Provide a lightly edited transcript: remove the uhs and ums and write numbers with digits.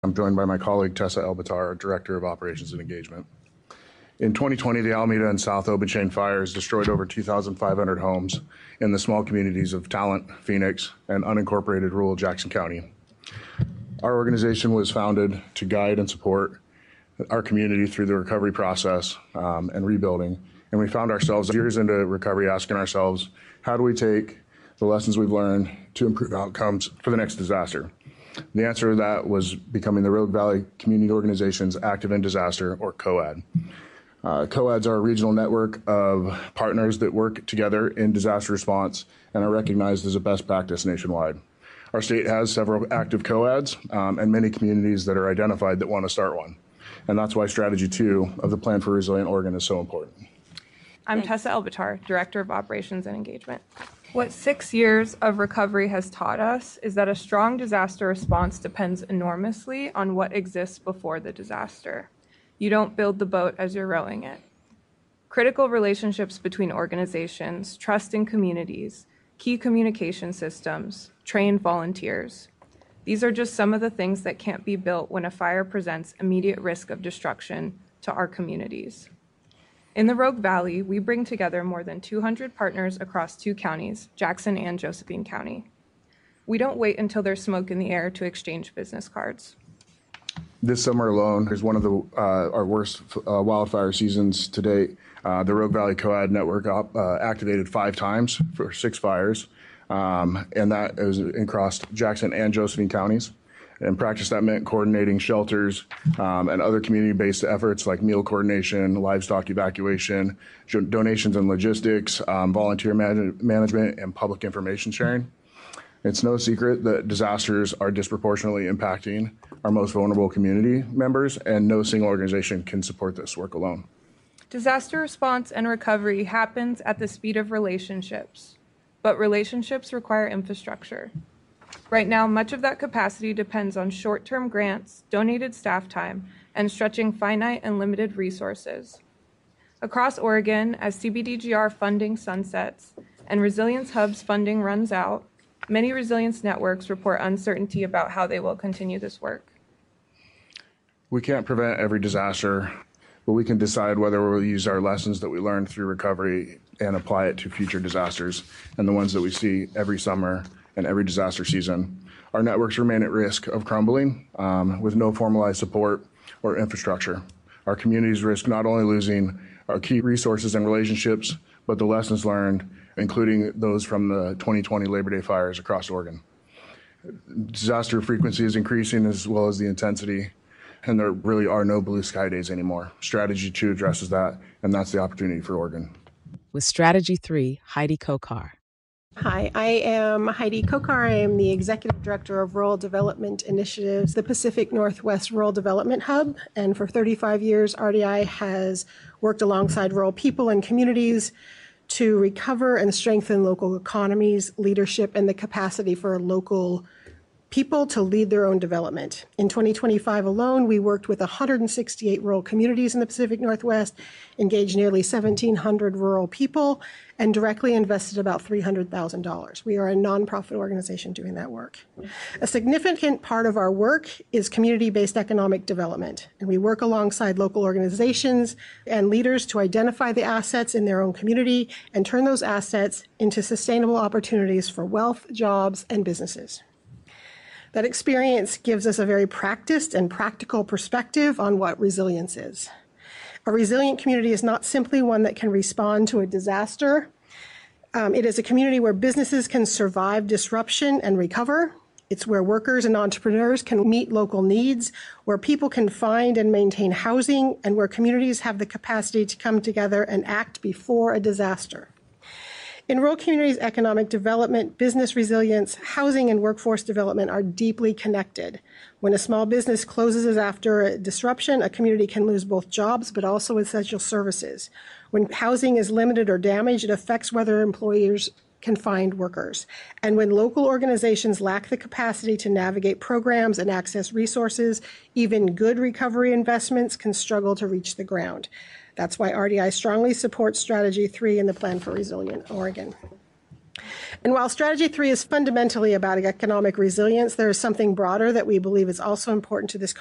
I'm joined by my colleague Tessa Elbitar, Director of Operations and Engagement. In 2020, the Alameda and South Aubuchene fires destroyed over 2,500 homes in the small communities of Talent, Phoenix, and unincorporated rural Jackson County. Our organization was founded to guide and support our community through the recovery process and rebuilding. And we found ourselves years into recovery asking ourselves, how do we take the lessons we've learned to improve outcomes for the next disaster? The answer to that was becoming the Rogue Valley Community Organization's Active in Disaster, or COAD. COADs are a regional network of partners that work together in disaster response and are recognized as a best practice nationwide. Our state has several active COADs and many communities that are identified that want to start one. And that's why Strategy 2 of the Plan for Resilient Oregon is so important. I'm Tessa Elbitar, Director of Operations and Engagement. What 6 years of recovery has taught us is that a strong disaster response depends enormously on what exists before the disaster. You don't build the boat as you're rowing it. Critical relationships between organizations, trust in communities, key communication systems, trained volunteers. These are just some of the things that can't be built when a fire presents immediate risk of destruction to our communities. In the Rogue Valley, we bring together more than 200 partners across 2 counties, Jackson and Josephine County. We don't wait until there's smoke in the air to exchange business cards. This summer alone is one of our worst wildfire seasons to date. The Rogue Valley COAD network activated 5 times for 6 fires, and that is across Jackson and Josephine counties. In practice, that meant coordinating shelters and other community-based efforts like meal coordination, livestock evacuation, donations and logistics, volunteer management, and public information sharing. It's no secret that disasters are disproportionately impacting our most vulnerable community members, and no single organization can support this work alone. Disaster response and recovery happens at the speed of relationships, but relationships require infrastructure. Right now, much of that capacity depends on short-term grants, donated staff time, and stretching finite and limited resources. Across Oregon, as CBDGR funding sunsets and Resilience Hub's funding runs out, many resilience networks report uncertainty about how they will continue this work. We can't prevent every disaster, but we can decide whether we'll use our lessons that we learned through recovery and apply it to future disasters and the ones that we see every summer and every disaster season. Our networks remain at risk of crumbling with no formalized support or infrastructure. Our communities risk not only losing our key resources and relationships, but the lessons learned, including those from the 2020 Labor Day fires across Oregon. Disaster frequency is increasing as well as the intensity, and there really are no blue sky days anymore. Strategy 2 addresses that, and that's the opportunity for Oregon. With Strategy 3, Heidi Kokar. Hi, I am Heidi Kokar. I am the Executive Director of Rural Development Initiatives, the Pacific Northwest Rural Development Hub. And for 35 years, RDI has worked alongside rural people and communities to recover and strengthen local economies, leadership, and the capacity for local people to lead their own development. In 2025 alone, we worked with 168 rural communities in the Pacific Northwest, engaged nearly 1,700 rural people, and directly invested about $300,000. We are a nonprofit organization doing that work. A significant part of our work is community-based economic development, and we work alongside local organizations and leaders to identify the assets in their own community and turn those assets into sustainable opportunities for wealth, jobs, and businesses. That experience gives us a very practiced and practical perspective on what resilience is. A resilient community is not simply one that can respond to a disaster. It is a community where businesses can survive disruption and recover. It's where workers and entrepreneurs can meet local needs, where people can find and maintain housing, and where communities have the capacity to come together and act before a disaster. In rural communities, economic development, business resilience, housing, and workforce development are deeply connected. When a small business closes after a disruption, a community can lose both jobs but also essential services. When housing is limited or damaged, it affects whether employers can find workers. And when local organizations lack the capacity to navigate programs and access resources, even good recovery investments can struggle to reach the ground. That's why RDI strongly supports Strategy 3 and the Plan for Resilient Oregon. And while Strategy 3 is fundamentally about economic resilience, there is something broader that we believe is also important to this